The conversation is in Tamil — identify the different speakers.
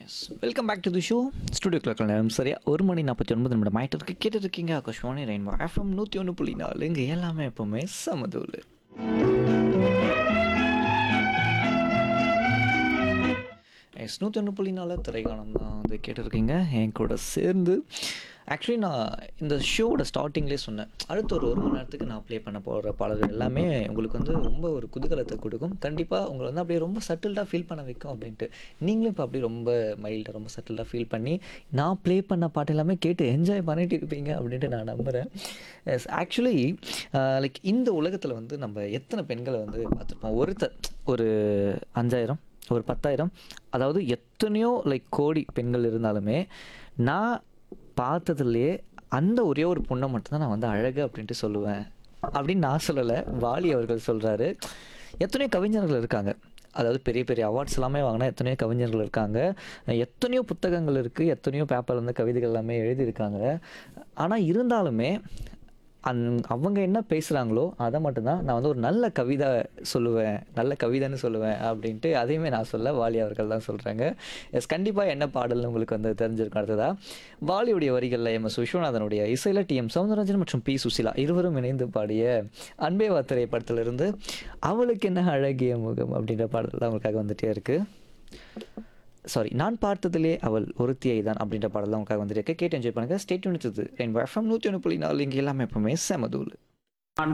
Speaker 1: Welcome back to the show. Studio clock நேரம் சரியா 1:49 ஆயிட்டு இருக்கு. கேட்டு இருக்கீங்க ஆகாஷ்வாணி ரெயின்போ எஃப்எம் 101.4. இங்கே எல்லாமே எப்பவுமே சமதூள். எஸ் 101.4 திரைக்காலம் தான் வந்து கேட்டுருக்கீங்க என் கூட சேர்ந்து. ஆக்சுவலி நான் இந்த ஷோவோட ஸ்டார்டிங்லேயே சொன்னேன், அடுத்த ஒரு மணி நேரத்துக்கு நான் ப்ளே பண்ண போகிற பாடல்கள் எல்லாமே உங்களுக்கு வந்து ரொம்ப ஒரு குதூகலத்தை கொடுக்கும். கண்டிப்பாக உங்களை வந்து அப்படியே ரொம்ப சட்டில்டாக ஃபீல் பண்ண வைக்கும் அப்படின்ட்டு. நீங்களும் இப்போ அப்படியே ரொம்ப மைல்டாக ரொம்ப சட்டில்டாக ஃபீல் பண்ணி நான் ப்ளே பண்ண பாட்டு எல்லாமே கேட்டு என்ஜாய் பண்ணிட்டு இருப்பீங்க அப்படின்ட்டு நான் நம்புகிறேன். எஸ் ஆக்சுவலி லைக் இந்த உலகத்தில் வந்து நம்ம எத்தனை பெண்களை வந்து பார்த்துருப்போம். ஒரு 5000 ஒரு 10,000 அதாவது எத்தனையோ லைக் கோடி பெண்கள் இருந்தாலுமே நான் பார்த்ததுலேயே அந்த ஒரே ஒரு பொண்ணை மட்டும்தான் நான் வந்து அழகு அப்படின்ட்டு சொல்லுவேன் அப்படின்னு நான் சொல்லலை, வாலி அவர்கள் சொல்கிறாரு. எத்தனையோ கவிஞர்கள் இருக்காங்க, அதாவது பெரிய பெரிய அவார்ட்ஸ் எல்லாமே வாங்கினா எத்தனையோ கவிஞர்கள் இருக்காங்க, எத்தனையோ புத்தகங்கள் இருக்குது, எத்தனையோ பேப்பரில் வந்து கவிதைகள் எல்லாமே எழுதியிருக்காங்க. ஆனால் இருந்தாலுமே அவங்க என்ன பேசுகிறாங்களோ அதை மட்டும்தான் நான் வந்து ஒரு நல்ல கவிதை சொல்லுவேன், நல்ல கவிதைன்னு சொல்லுவேன் அப்படின்ட்டு அதையுமே நான் சொல்ல வாலி அவர்கள் தான் சொல்கிறாங்க. எஸ் கண்டிப்பாக என்ன பாடல்னு உங்களுக்கு வந்து தெரிஞ்சிருக்கும். அடுத்ததாக வாலியுடைய வரிகளில் எம்.எஸ். விஸ்வநாதனுடைய இசையில் டி.எம். சௌந்தரராஜன் மற்றும் பி. சுசிலா இருவரும் இணைந்து பாடிய அன்பே வா திரைப்படத்திலிருந்து அவளுக்கு என்ன அழகிய முகம் அப்படின்ற பாடல் தான் உங்களுக்காக வந்துகிட்டே இருக்குது. சாரி, நான் பார்த்ததிலே அவள் ஒருத்தியை தான் அப்படின்ற பாடல் தான் உங்களுக்காக வந்துருக்கு. கேட்டு என்ஜாய் பண்ணுங்கள். Stay tune with rainbow FM 101.4. இங்கே எல்லாமே எப்பவுமே செமதூள்.